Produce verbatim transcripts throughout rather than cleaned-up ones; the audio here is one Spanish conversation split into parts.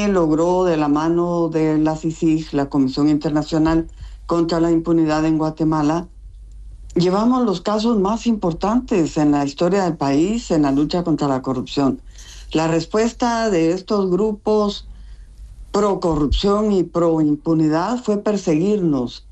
que logró de la mano de la C I C I G, la Comisión Internacional contra la Impunidad en Guatemala, llevamos los casos más importantes en la historia del país en la lucha contra la corrupción. La respuesta de estos grupos pro corrupción y pro impunidad fue perseguirnos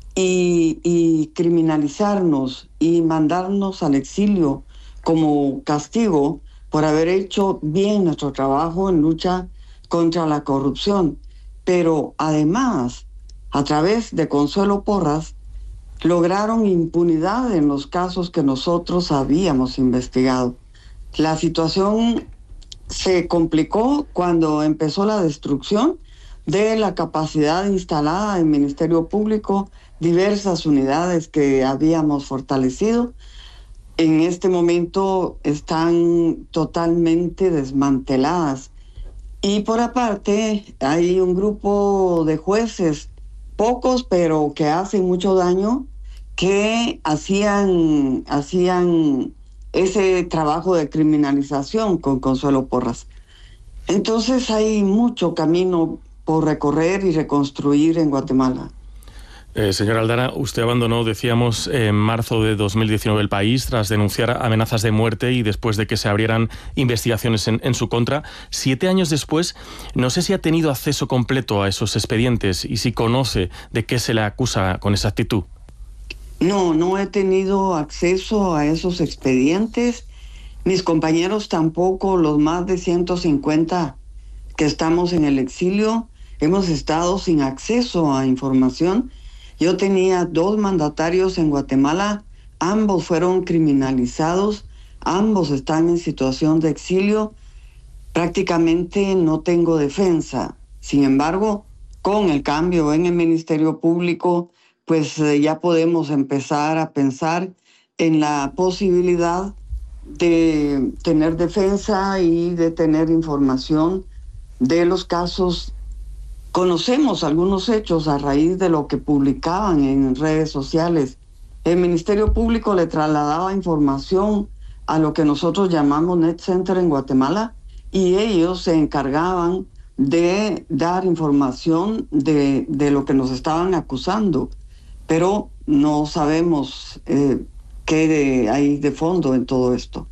y, y criminalizarnos y mandarnos al exilio como castigo por haber hecho bien nuestro trabajo en lucha contra la corrupción. Pero además, a través de Consuelo Porras, lograron impunidad en los casos que nosotros habíamos investigado. La situación se complicó cuando empezó la destrucción de la capacidad instalada en el Ministerio Público, diversas unidades que habíamos fortalecido. En este momento están totalmente desmanteladas. Y por aparte hay un grupo de jueces, pocos pero que hacen mucho daño, que hacían, hacían ese trabajo de criminalización con Consuelo Porras. Entonces hay mucho camino por recorrer y reconstruir en Guatemala. Eh, señora Aldana, usted abandonó, decíamos, en marzo de dos mil diecinueve el país tras denunciar amenazas de muerte y después de que se abrieran investigaciones en, en su contra. Siete años después, no sé si ha tenido acceso completo a esos expedientes y si conoce de qué se le acusa con exactitud. No, no he tenido acceso a esos expedientes. Mis compañeros tampoco, los más de ciento cincuenta que estamos en el exilio, hemos estado sin acceso a información. Yo tenía dos mandatarios en Guatemala, ambos fueron criminalizados, ambos están en situación de exilio. Prácticamente no tengo defensa. Sin embargo, con el cambio en el Ministerio Público, pues eh, ya podemos empezar a pensar en la posibilidad de tener defensa y de tener información de los casos. Conocemos algunos hechos a raíz de lo que publicaban en redes sociales. El Ministerio Público le trasladaba información a lo que nosotros llamamos Net Center en Guatemala y ellos se encargaban de dar información de, de lo que nos estaban acusando. Pero no sabemos eh, qué de, hay de fondo en todo esto.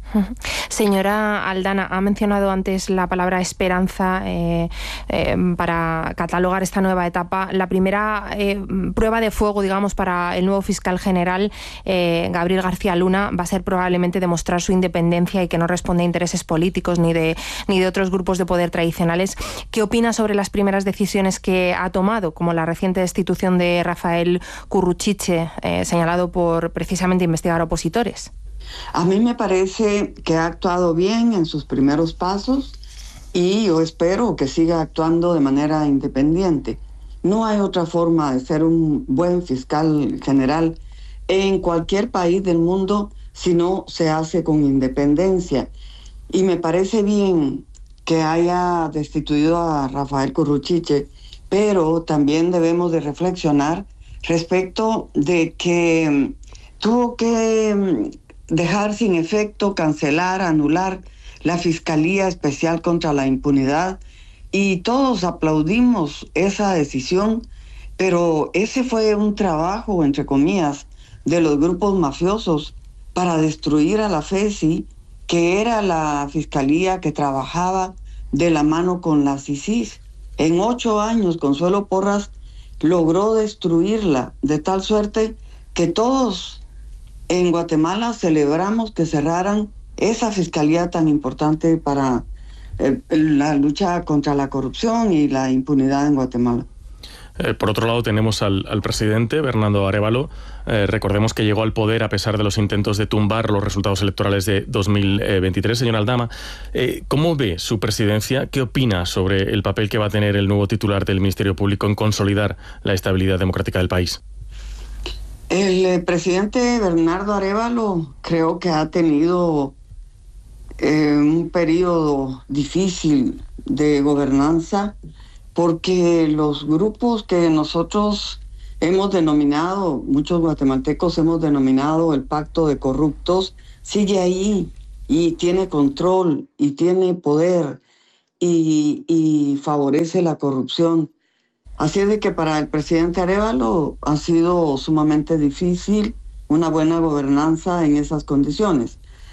Señora Aldana, ha mencionado antes la palabra esperanza eh, eh, para catalogar esta nueva etapa. La primera eh, prueba de fuego, digamos, para el nuevo fiscal general, eh, Gabriel García Luna, va a ser probablemente demostrar su independencia y que no responde a intereses políticos ni de, ni de otros grupos de poder tradicionales. ¿Qué opina sobre las primeras decisiones que ha tomado, como la reciente destitución de Rafael Curruchiche, eh, señalado por precisamente investigar opositores? A mí me parece que ha actuado bien en sus primeros pasos y yo espero que siga actuando de manera independiente. No hay otra forma de ser un buen fiscal general en cualquier país del mundo si no se hace con independencia. Y me parece bien que haya destituido a Rafael Curruchiche, pero también debemos de reflexionar respecto de que tuvo que dejar sin efecto, cancelar, anular la Fiscalía Especial contra la Impunidad y todos aplaudimos esa decisión, pero ese fue un trabajo, entre comillas, de los grupos mafiosos para destruir a la FESI, que era la fiscalía que trabajaba de la mano con la C I C I G. En ocho años, Consuelo Porras logró destruirla de tal suerte que todos en Guatemala celebramos que cerraran esa fiscalía tan importante para eh, la lucha contra la corrupción y la impunidad en Guatemala. Eh, por otro lado, tenemos al, al presidente, Bernardo Arévalo. Eh, recordemos que llegó al poder a pesar de los intentos de tumbar los resultados electorales de dos mil veintitrés. Señora Aldana, eh, ¿cómo ve su presidencia? ¿Qué opina sobre el papel que va a tener el nuevo titular del Ministerio Público en consolidar la estabilidad democrática del país? El eh, presidente Bernardo Arévalo creo que ha tenido eh, un periodo difícil de gobernanza porque los grupos que nosotros hemos denominado, muchos guatemaltecos hemos denominado el pacto de corruptos, sigue ahí y tiene control y tiene poder. y, y favorece la corrupción. Así es de que para el presidente Arévalo ha sido sumamente difícil una buena gobernanza en esas condiciones.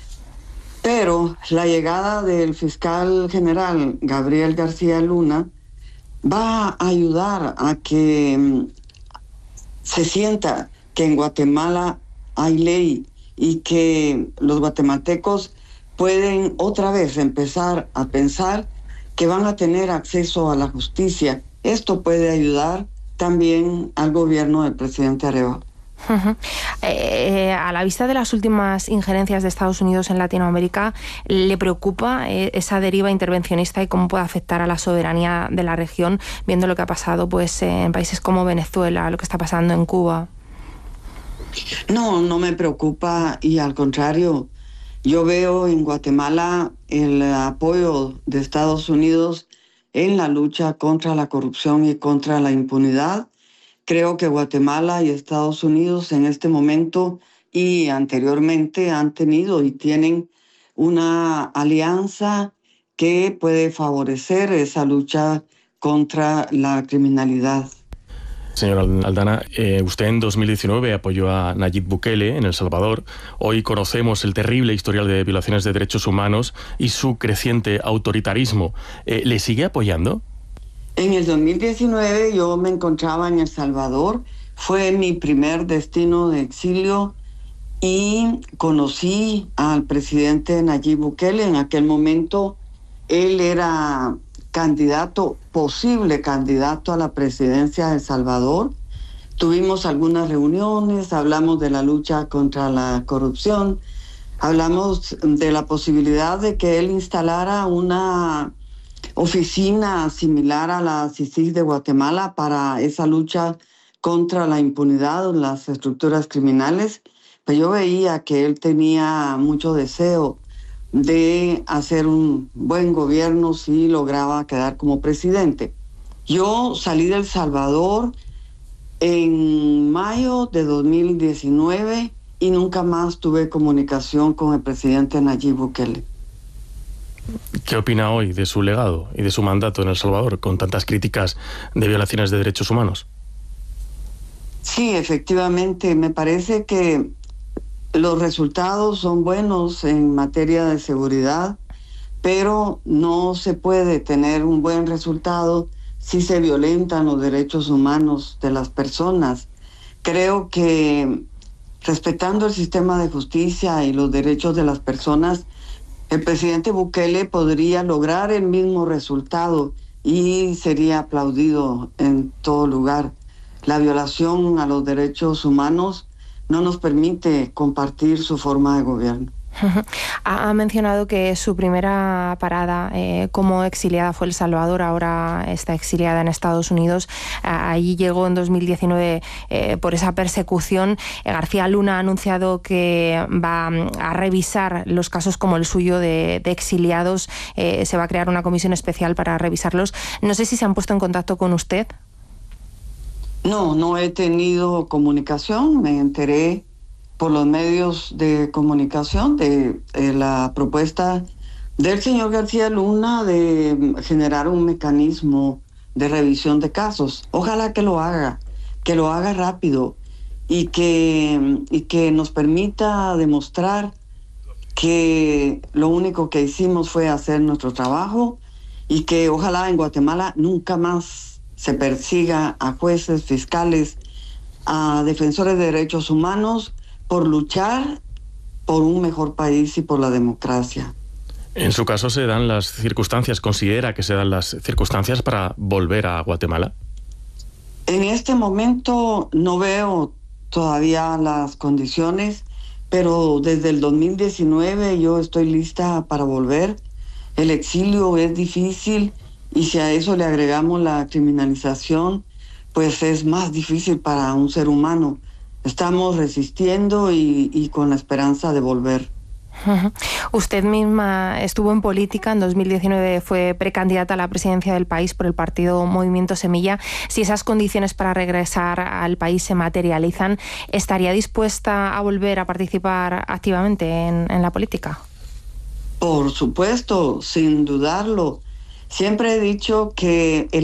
Pero la llegada del fiscal general Gabriel García Luna va a ayudar a que se sienta que en Guatemala hay ley y que los guatemaltecos pueden otra vez empezar a pensar que van a tener acceso a la justicia. Esto puede ayudar también al gobierno del presidente Arévalo. Uh-huh. Eh, a la vista de las últimas injerencias de Estados Unidos en Latinoamérica, ¿le preocupa eh, esa deriva intervencionista y cómo puede afectar a la soberanía de la región, viendo lo que ha pasado pues, eh, en países como Venezuela, lo que está pasando en Cuba? No, no me preocupa, y al contrario, yo veo en Guatemala el apoyo de Estados Unidos en la lucha contra la corrupción y contra la impunidad. Creo que Guatemala y Estados Unidos en este momento y anteriormente han tenido y tienen una alianza que puede favorecer esa lucha contra la criminalidad. Señora Aldana, eh, usted en dos mil diecinueve apoyó a Nayib Bukele en El Salvador. Hoy conocemos el terrible historial de violaciones de derechos humanos y su creciente autoritarismo. Eh, ¿Le sigue apoyando? En el dos mil diecinueve yo me encontraba en El Salvador. Fue mi primer destino de exilio y conocí al presidente Nayib Bukele. En aquel momento él era candidato, posible candidato a la presidencia de El Salvador. Tuvimos algunas reuniones, hablamos de la lucha contra la corrupción, hablamos de la posibilidad de que él instalara una oficina similar a la C I C I G de Guatemala para esa lucha contra la impunidad, las estructuras criminales. Pero yo veía que él tenía mucho deseo de hacer un buen gobierno si lograba quedar como presidente. Yo salí de El Salvador en mayo de dos mil diecinueve y nunca más tuve comunicación con el presidente Nayib Bukele. ¿Qué opina hoy de su legado y de su mandato en El Salvador, con tantas críticas de violaciones de derechos humanos? Sí, efectivamente, me parece que los resultados son buenos en materia de seguridad, pero no se puede tener un buen resultado si se violentan los derechos humanos de las personas. Creo que respetando el sistema de justicia y los derechos de las personas, el presidente Bukele podría lograr el mismo resultado y sería aplaudido en todo lugar. La violación a los derechos humanos no nos permite compartir su forma de gobierno. Ha mencionado que su primera parada eh, como exiliada fue El Salvador, ahora está exiliada en Estados Unidos. Allí llegó en dos mil diecinueve eh, por esa persecución. García Luna ha anunciado que va a revisar los casos como el suyo de, de exiliados. Eh, se va a crear una comisión especial para revisarlos. No sé si se han puesto en contacto con usted. No, no he tenido comunicación. Me enteré por los medios de comunicación de, de la propuesta del señor García Luna de generar un mecanismo de revisión de casos. Ojalá que lo haga, que lo haga rápido y que, y que nos permita demostrar que lo único que hicimos fue hacer nuestro trabajo y que ojalá en Guatemala nunca más se persiga a jueces, fiscales, a defensores de derechos humanos por luchar por un mejor país y por la democracia. En su caso, ¿se dan las circunstancias, considera que se dan las circunstancias para volver a Guatemala? En este momento no veo todavía las condiciones, pero desde el dos mil diecinueve yo estoy lista para volver. El exilio es difícil y si a eso le agregamos la criminalización, pues es más difícil para un ser humano. Estamos resistiendo y, y con la esperanza de volver. Usted misma estuvo en política, en dos mil diecinueve fue precandidata a la presidencia del país por el partido Movimiento Semilla. Si esas condiciones para regresar al país se materializan, ¿estaría dispuesta a volver a participar activamente en, en la política? Por supuesto, sin dudarlo. Siempre he dicho que el